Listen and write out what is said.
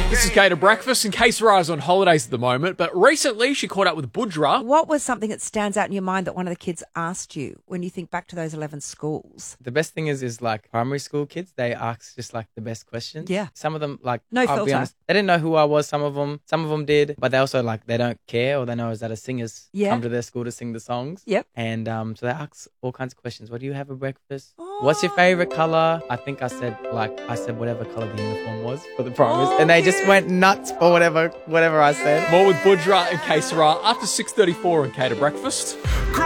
This is Kate at Breakfast, and Kate Sarai's on holidays at the moment, but recently she caught up with Budra. What was something that stands out in your mind that one of the kids asked you when you think back to those 11 schools? The best thing is like primary school kids, they ask just like the best questions. Yeah. Some of them No I'll be filter. honest, they didn't know who I was, some of them did, but they also they don't care, or they know is that a singer's come to their school to sing the songs. Yep. And so they ask all kinds of questions. What do you have for breakfast? What's your favorite color? I think I said whatever color the uniform was for the primaries, and they just went nuts for whatever I said. More with Budra and Kate Sarai after 6:34 on Kate at Breakfast.